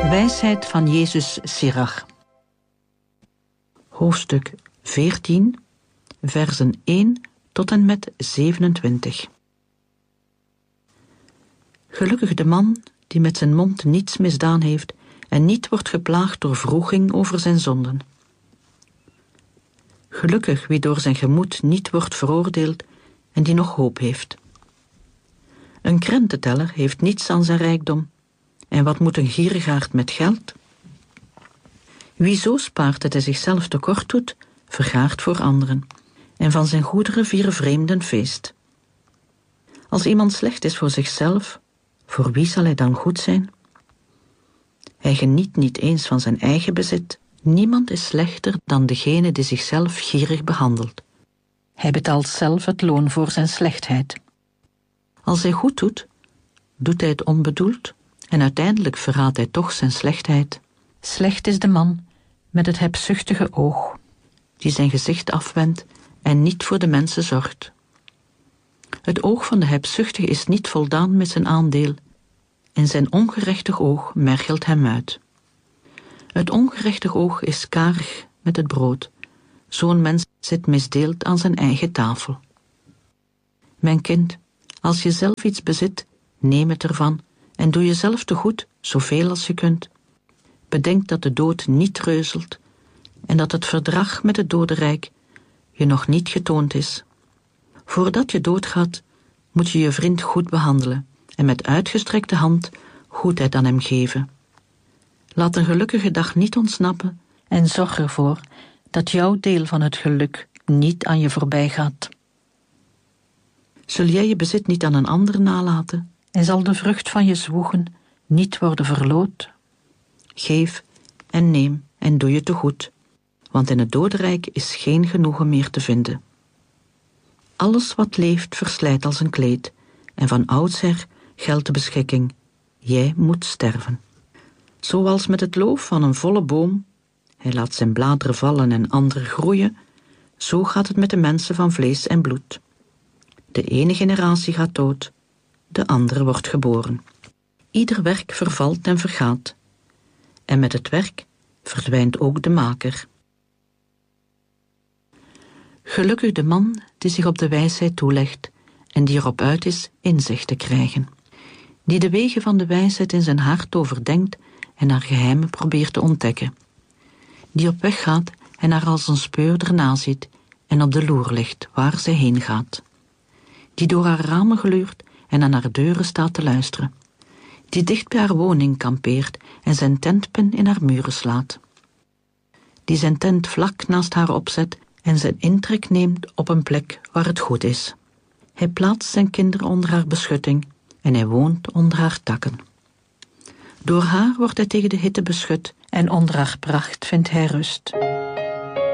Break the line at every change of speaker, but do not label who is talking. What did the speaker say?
Wijsheid van Jezus Sirach. Hoofdstuk 14, versen 1 tot en met 27. Gelukkig de man die met zijn mond niets misdaan heeft en niet wordt geplaagd door wroeging over zijn zonden. Gelukkig wie door zijn gemoed niet wordt veroordeeld en die nog hoop heeft. Een krententeller heeft niets aan zijn rijkdom. En wat moet een gierigaard met geld? Wie zo spaart dat hij zichzelf tekort doet, vergaart voor anderen. En van zijn goederen vieren vreemden feest. Als iemand slecht is voor zichzelf, voor wie zal hij dan goed zijn? Hij geniet niet eens van zijn eigen bezit. Niemand is slechter dan degene die zichzelf gierig behandelt. Hij betaalt zelf het loon voor zijn slechtheid. Als hij goed doet, doet hij het onbedoeld en uiteindelijk verraadt hij toch zijn slechtheid. Slecht is de man met het hebzuchtige oog, die zijn gezicht afwendt en niet voor de mensen zorgt. Het oog van de hebzuchtige is niet voldaan met zijn aandeel en zijn ongerechtig oog mergelt hem uit. Het ongerechtig oog is karig met het brood. Zo'n mens zit misdeeld aan zijn eigen tafel. Mijn kind, als je zelf iets bezit, neem het ervan en doe jezelf te goed, zoveel als je kunt. Bedenk dat de dood niet treuzelt en dat het verdrag met het dodenrijk je nog niet getoond is. Voordat je doodgaat, moet je je vriend goed behandelen en met uitgestrekte hand goedheid aan hem geven. Laat een gelukkige dag niet ontsnappen en zorg ervoor dat jouw deel van het geluk niet aan je voorbij gaat. Zul jij je bezit niet aan een ander nalaten en zal de vrucht van je zwoegen niet worden verloot? Geef en neem en doe je te goed, want in het dodenrijk is geen genoegen meer te vinden. Alles wat leeft verslijt als een kleed en van oudsher geldt de beschikking: jij moet sterven. Zoals met het loof van een volle boom, hij laat zijn bladeren vallen en andere groeien, zo gaat het met de mensen van vlees en bloed. De ene generatie gaat dood, de andere wordt geboren. Ieder werk vervalt en vergaat. En met het werk verdwijnt ook de maker. Gelukkig de man die zich op de wijsheid toelegt en die erop uit is inzicht te krijgen. Die de wegen van de wijsheid in zijn hart overdenkt en haar geheimen probeert te ontdekken. Die op weg gaat en haar als een speurder naziet en op de loer ligt waar zij heen gaat. Die door haar ramen gluurt en aan haar deuren staat te luisteren. Die dicht bij haar woning kampeert en zijn tentpin in haar muren slaat. Die zijn tent vlak naast haar opzet en zijn intrek neemt op een plek waar het goed is. Hij plaatst zijn kinderen onder haar beschutting en hij woont onder haar takken. Door haar wordt hij tegen de hitte beschut en onder haar pracht vindt hij rust.